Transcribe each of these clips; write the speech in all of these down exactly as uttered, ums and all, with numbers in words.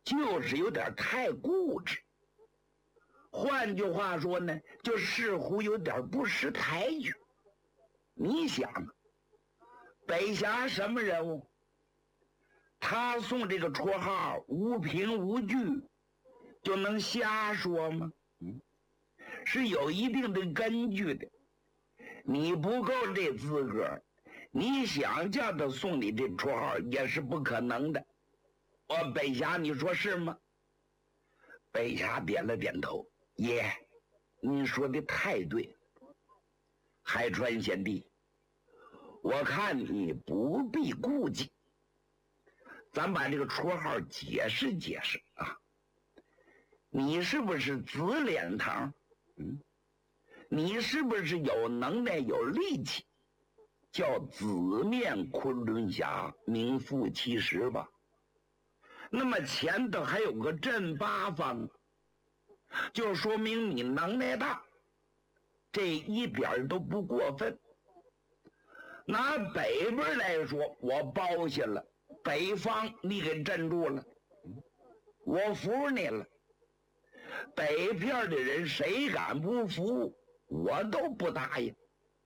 就是有点太固执。换句话说呢，就似乎有点不识抬举。你想，北峡什么人物？他送这个绰号无凭无据，就能瞎说吗？嗯，是有一定的根据的。你不够这资格，你想叫他送你这绰号也是不可能的。我北峡，你说是吗？北峡点了点头，爷，你说的太对。海川贤弟，我看你不必顾忌，咱把这个绰号解释解释啊。你是不是紫脸堂？嗯，你是不是有能耐有力气？叫紫面昆仑侠，名副其实吧。那么前头还有个镇八方，就说明你能耐大，这一点都不过分。拿北边来说，我包下了，北方你给镇住了，我服你了。北片的人谁敢不服，我都不答应。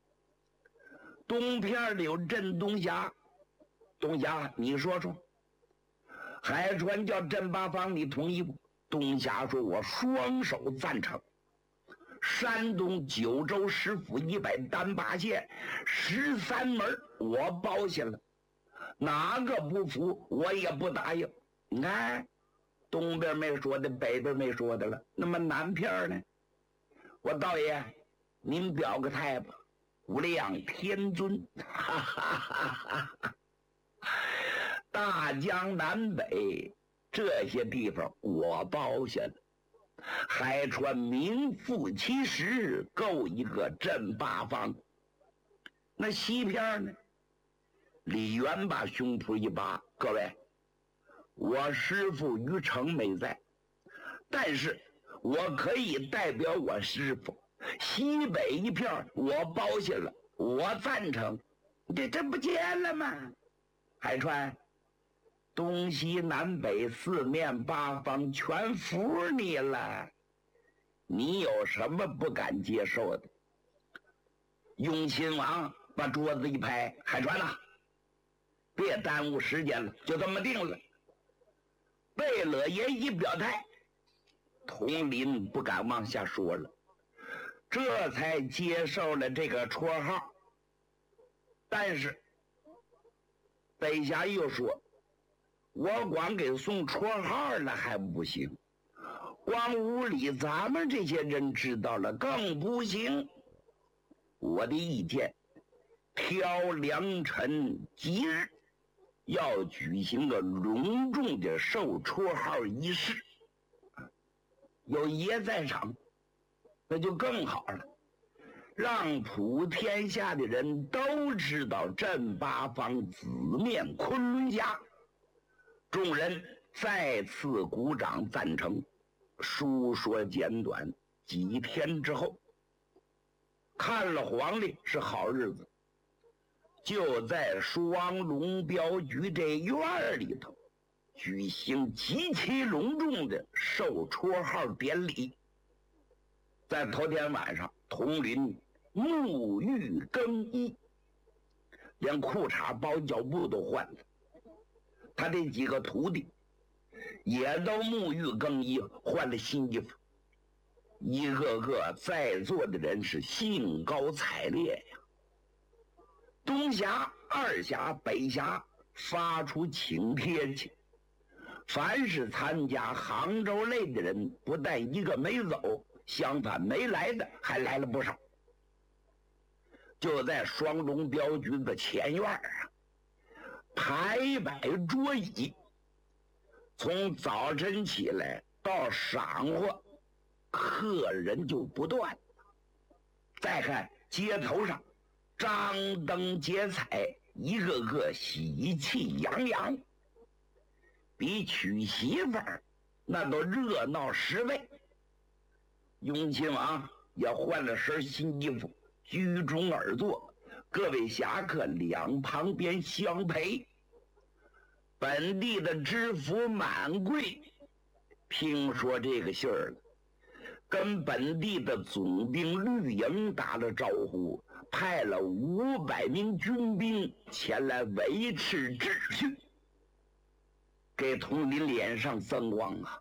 东片的有镇东峡，东峡你说说，海川叫镇八方，你同意不？东峡说我双手赞成。山东九州十府一百单八县十三门我包下了，哪个不服我也不答应。你看东边没说的，北边没说的了，那么南片呢？我道爷您表个态吧，无量天尊。哈哈哈哈，大江南北这些地方我包下了，海川名副其实，够一个镇八方。那西边呢？李渊把胸脯一扒，各位，我师父于成没在，但是我可以代表我师父，西北一片我包下了，我赞成。这这不见了吗？海川，东西南北四面八方全服你了，你有什么不敢接受的？雍亲王把桌子一拍，海川呐，别耽误时间了，就这么定了。贝勒爷一表态，统领不敢往下说了，这才接受了这个绰号。但是北峡又说，我光给送绰号了还不行，光屋里咱们这些人知道了更不行。我的意见，挑良辰吉日，要举行个隆重的授绰号仪式，有爷在场，那就更好了，让普天下的人都知道镇八方紫面昆仑侠。众人再次鼓掌赞成。书说简短，几天之后，看了黄历是好日子，就在双龙镖局这院里头举行极其隆重的授绰号典礼。在头天晚上，统领沐浴更衣，连裤衩包脚布都换了，他这几个徒弟也都沐浴更衣，换了新衣服，一个个在座的人是兴高采烈呀。东峡、二峡、北峡发出请帖去，凡是参加杭州类的人，不但一个没走，相反没来的还来了不少。就在双龙镖局的前院啊，排摆桌椅，从早晨起来到晌午，客人就不断。再看街头上张灯结彩，一个个喜气洋洋，比娶媳妇儿那都热闹十倍。雍亲王也换了身新衣服，居中而坐，各位侠客两旁边相陪。本地的知府满贵听说这个信儿了，跟本地的总兵绿营打了招呼，派了五百名军兵前来维持秩序，给统领脸上增光啊！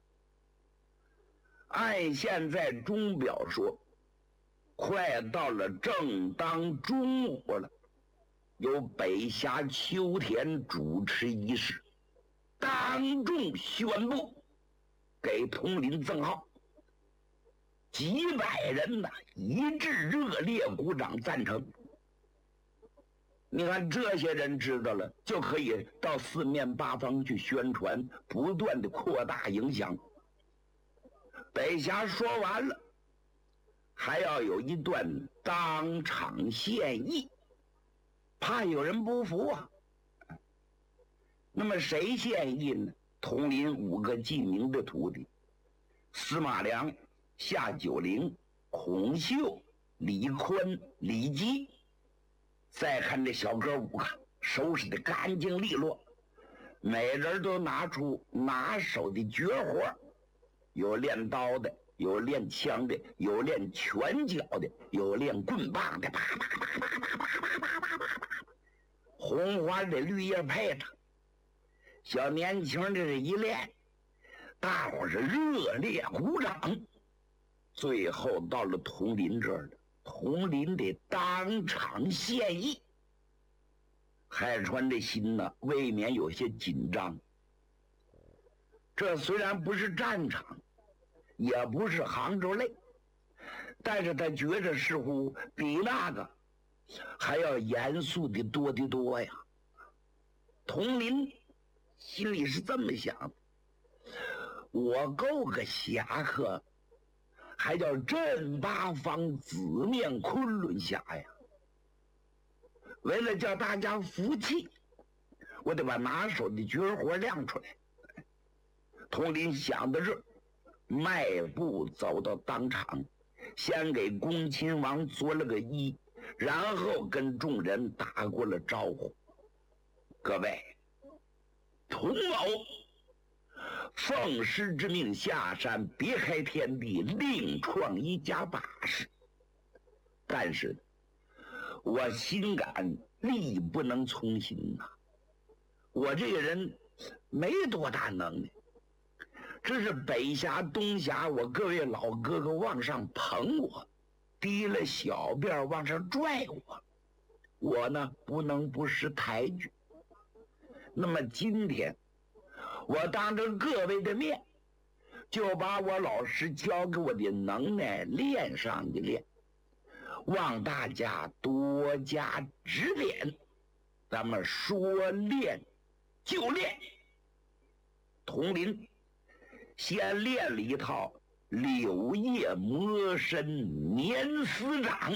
按现在钟表说，快到了正当中午了，由北峡秋田主持仪式，当众宣布给统领赠号。几百人呐，一致热烈鼓掌赞成。你看这些人知道了，就可以到四面八方去宣传，不断的扩大影响。北峡说完了，还要有一段当场献艺，怕有人不服啊。那么谁献艺呢？统领五个记名的徒弟：司马良、夏九龄、孔秀、李坤、李基。再看这小哥五个，收拾的干净利落，每人都拿出拿手的绝活，有练刀的，有练枪的，有练拳脚的，有练棍棒的，啪啪啪啪啪啪啪啪啪啪啪，红花的绿叶配着，小年轻的这一练，大伙是热烈鼓掌。最后到了统领这儿了，统领得当场献艺。海川的心呢，未免有些紧张。这虽然不是战场，也不是杭州擂，但是他觉着似乎比那个还要严肃的多得多呀。统领心里是这么想的：我够个侠客，还叫镇八方紫面昆仑侠呀！为了叫大家服气，我得把拿手的绝活亮出来。统领想到这儿，迈步走到当场，先给恭亲王作了个揖，然后跟众人打过了招呼：各位同谋，奉师之命下山，别开天地，另创一家把式。但是我心感力不能从心呐、啊，我这个人没多大能耐，这是北峡东峡，我各位老哥哥往上捧我，提了小辫往上拽我，我呢不能不识抬举。那么今天我当着各位的面，就把我老师教给我的能耐练上一练，望大家多加指点。咱们说练就练。统领先练了一套柳叶魔神年丝掌，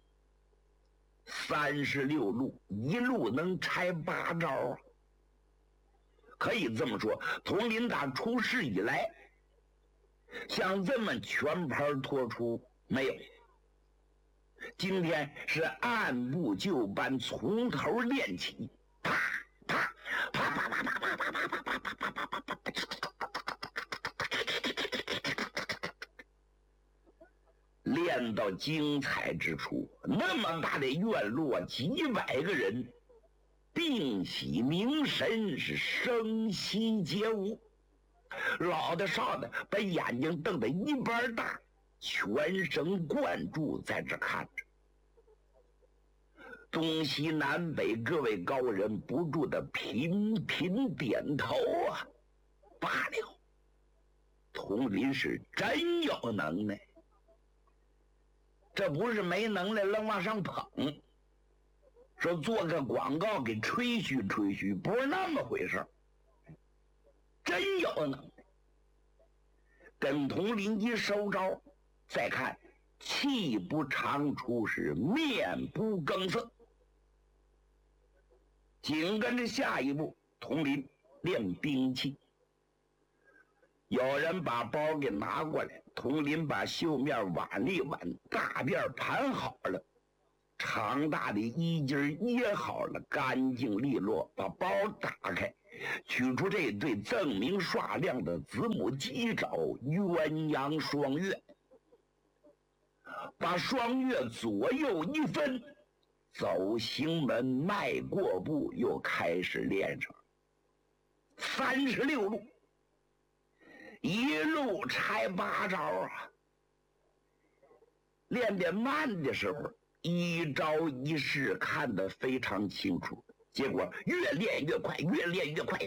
三十六路，一路能拆八招啊！可以这么说，统领打出世以来，像这么全盘托出没有。今天是按部就班，从头练起，啪啪啪啪啪啪啪啪啪啪啪啪啪啪啪啪，练到精彩之处。那么大的院落，几百个人，并喜凝神，是声息皆无。老的少的把眼睛瞪得一般大，全神贯注在这看着。东西南北各位高人不住的频频点头啊！罢了，统领是真有能耐，这不是没能耐愣往上捧，说做个广告给吹嘘吹嘘，不是那么回事，真有能耐。跟统领一收招，再看气不长出，是面不更色。紧跟着下一步，统领练兵器。有人把包给拿过来，统领把袖面挽了一挽，大辫盘好了，长大的衣襟掖好了，干净利落。把包打开， 取出这对锃明刷亮的子母鸡爪鸳鸯双月，把双月左右一分，走行门，迈过步，又开始练上三十六路，一路拆八招啊。练得慢的时候，一招一式看得非常清楚，结果越练越快，越练越快。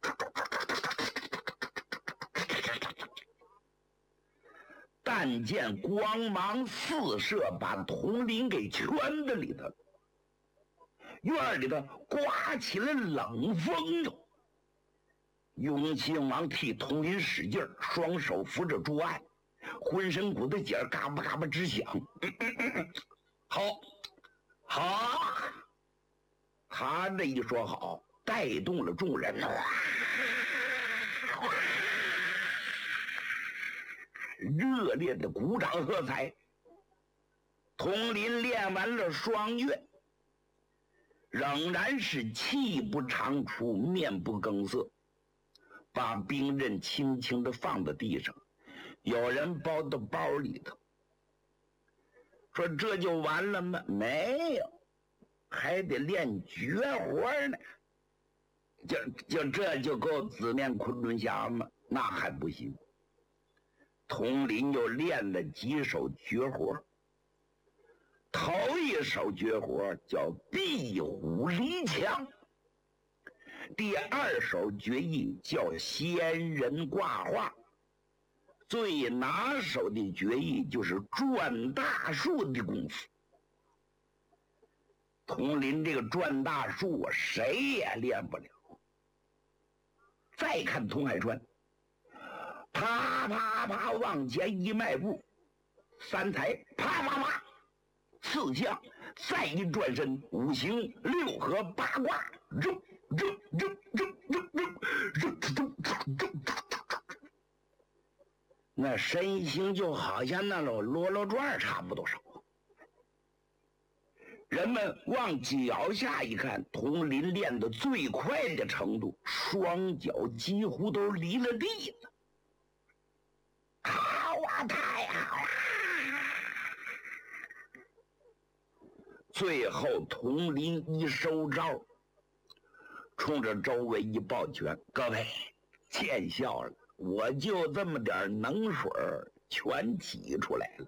但见光芒四射，把统领给圈在里头。院里头刮起了冷风哟。永庆王替统领使劲儿，双手扶着桌案，浑身骨头节儿嘎巴嘎巴直响。嗯嗯嗯嗯，好，好，他这一说好，带动了众人，哇哇，热烈的鼓掌喝彩。统领练完了双月，仍然是气不长出，面不更色，把兵刃轻轻地放在地上，有人包到包里头，说这就完了吗？没有，还得练绝活呢。就就这就够紫面昆仑侠吗？那还不行。统领又练了几手绝活，头一手绝活叫壁虎离墙，第二手绝艺叫仙人挂画，最拿手的绝艺就是转大树的功夫。统领这个转大树啊，谁也练不了。再看童海川，啪啪啪往前一迈步，三抬啪啪啪四将，再一转身，五行六合八卦，扔扔扔扔扔扔扔扔，那身形就好像那种罗罗转差不多少。人们往脚下一看，统领练得最快的程度，双脚几乎都离了地了。好啊，太好了！最后统领一收招，冲着周围一抱拳：“各位，见笑了，我就这么点能水全挤出来了。”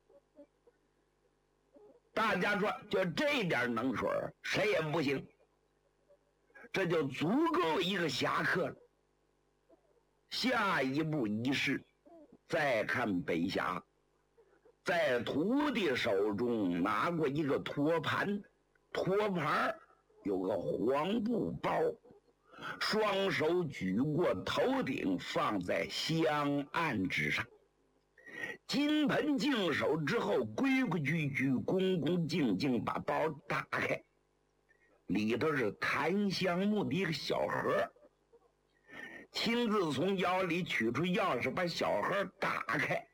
大家说，就这点能水谁也不行，这就足够一个侠客了。下一步仪式，再看北峡，在徒弟手中拿过一个托盘，托盘有个黄布包，双手举过头顶，放在香案之上。金盆净手之后，规规矩矩、恭恭敬敬把包打开，里头是檀香木的一个小盒，亲自从腰里取出钥匙，把小盒打开。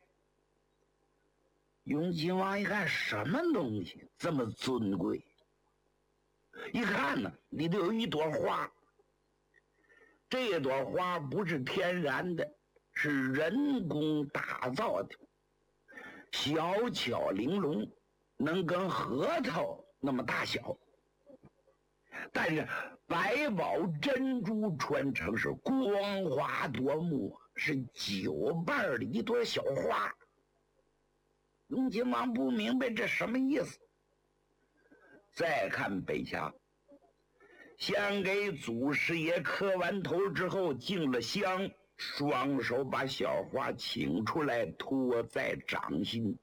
永亲王一看，什么东西这么尊贵？一看呢，里头有一朵花，这朵花不是天然的，是人工打造的，小巧玲珑，能跟核桃那么大小，但是百宝珍珠穿成是光华夺目，是九瓣的一朵小花。永亲王不明白这什么意思。再看北峡，先给祖师爷磕完头之后敬了香，双手把小花请出来，托在掌心。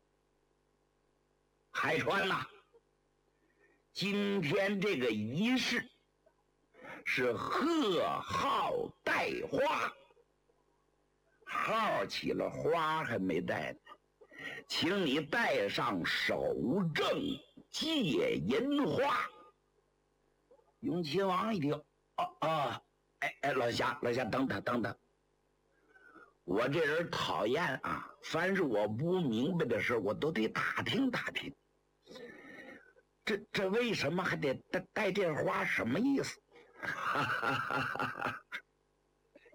海川呐、啊，今天这个仪式是贺号带花，号起了，花还没带呢，请你带上守正戒银花。永亲王一听，哦哦，哎哎，老侠老侠，等等等等，我这人讨厌啊，凡是我不明白的事，我都得打听打听。这这为什么还得带带这花？什么意思？哈哈哈哈哈！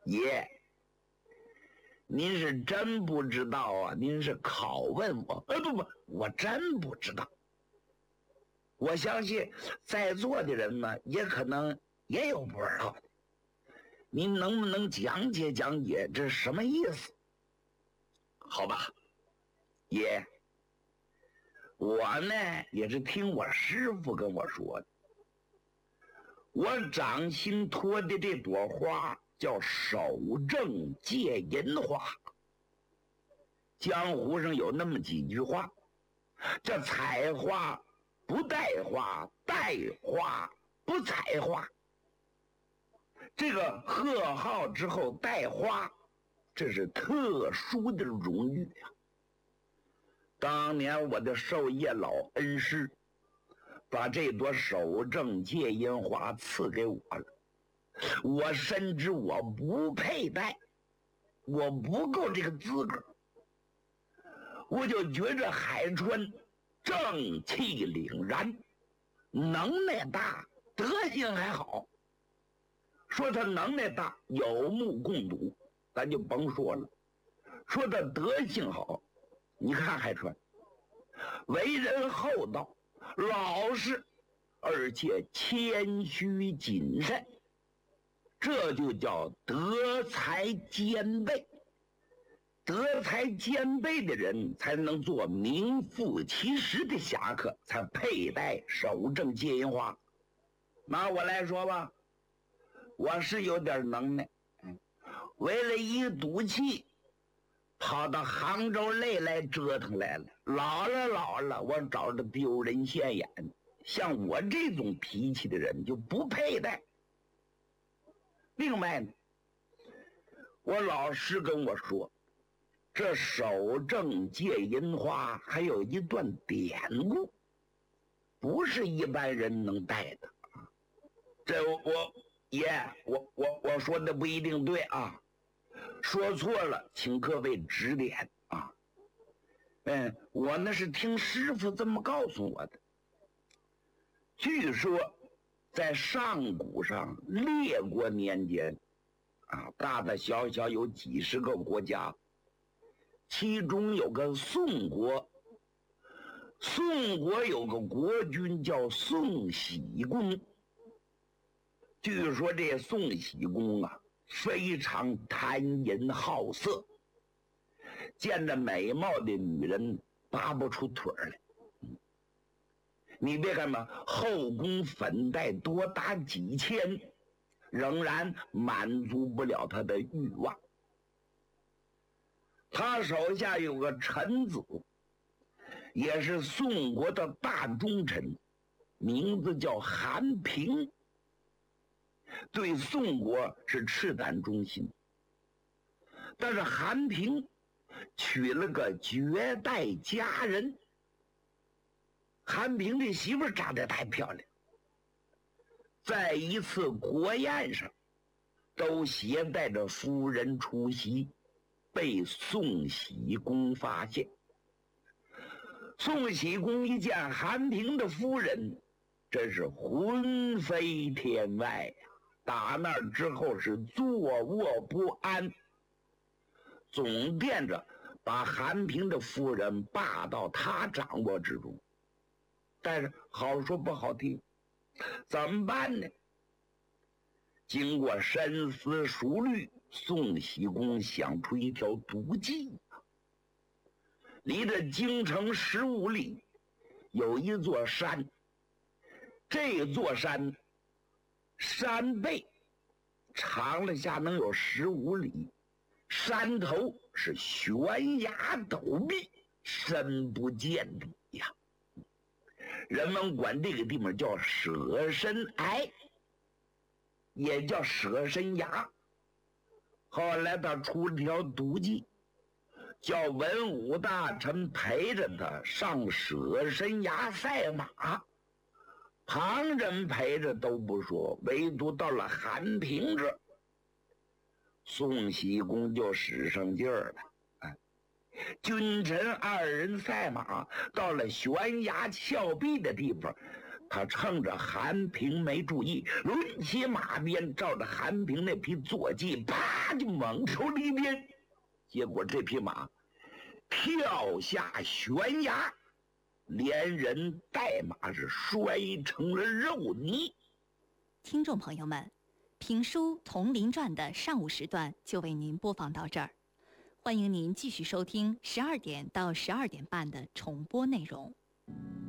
爷，您是真不知道啊？您是拷问我？呃，不不，我真不知道。我相信在座的人呢，也可能也有不知道的。您能不能讲解讲解这是什么意思？好吧，爷，我呢也是听我师傅跟我说的。我掌心托的这朵花叫守正戒银花。江湖上有那么几句话，叫采花不带花，带花不采花。这个贺号之后带花，这是特殊的荣誉啊。当年我的授业老恩师把这朵守正戒银花赐给我了，我深知我不配戴，我不够这个资格，我就觉着海川正气凛然，能耐大，德行还好。说他能耐大，有目共睹，咱就甭说了。说他德行好，你看海川，为人厚道、老实，而且谦虚谨慎，这就叫德才兼备。德才兼备的人才能做名副其实的侠客，才佩戴守正戒银花。拿我来说吧，我是有点能耐，为了一赌气跑到杭州内来折腾来了，老了老了，我找着丢人现眼，像我这种脾气的人就不配戴。另外呢，我老师跟我说，这守正戒银花还有一段典故，不是一般人能戴的。这我爷，我我我说的不一定对啊，说错了，请各位指点啊。嗯，我那是听师傅这么告诉我的。据说，在上古上列国年间，啊，大大小小有几十个国家，其中有个宋国。宋国有个国君叫宋喜公。据说这宋喜公啊，非常贪淫好色，见着美貌的女人拔不出腿来。你别看嘛，后宫粉黛多达几千，仍然满足不了他的欲望。他手下有个臣子，也是宋国的大忠臣，名字叫韩平，对宋国是赤胆忠心。但是韩平娶了个绝代佳人，韩平这媳妇长得太漂亮，在一次国宴上都携带着夫人出席，被宋喜公发现。宋喜公一见韩平的夫人，真是魂飞天外呀！打那之后是坐卧不安，总惦着把韩平的夫人霸到他掌握之中。但是好说不好听，怎么办呢？经过深思熟虑，宋喜公想出一条毒计。离着京城十五里有一座山，这座山山背长了下能有十五里，山头是悬崖陡壁，深不见底呀。人们管这个地方叫舍身崖，也叫舍身崖。后来他出了条毒计，叫文武大臣陪着他上舍身崖赛马，旁人陪着都不说，唯独到了韩平这，宋喜公就使上劲儿了。哎，君臣二人赛马，到了悬崖峭壁的地方， 他趁着韩平没注意，抡起马鞭，照着韩平那匹坐骑，啪就猛抽里边。结果这匹马跳下悬崖，连人带马是摔成了肉泥。 听众朋友们，评书《铜陵传》的上午时段就为您播放到这儿，欢迎您继续收听十二点到十二点半的重播内容。